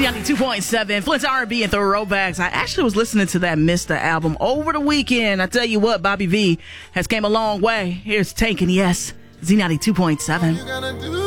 Z92.7, Flint's R&B and Throwbacks. I actually was listening to that Mr. album over the weekend. I tell you what, Bobby V has came a long way. Here's Tank and Yes, Z92.7.